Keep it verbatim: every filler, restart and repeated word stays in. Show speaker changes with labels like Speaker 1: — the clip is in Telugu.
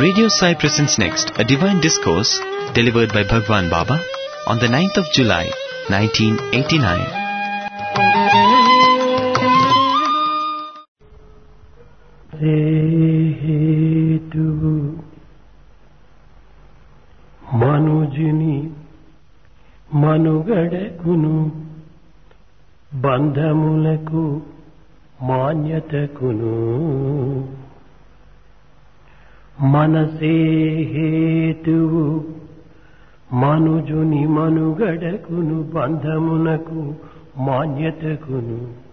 Speaker 1: Radio Sai presents next a divine discourse delivered by Bhagwan Baba on the ninth of July, nineteen eighty-nine.
Speaker 2: హేతువు మనుజుని మనుగడకును బంధములకు మాన్యతకును మనసే హేతువు మనుజుని మనుగడకును బంధమునకు మాన్యతకును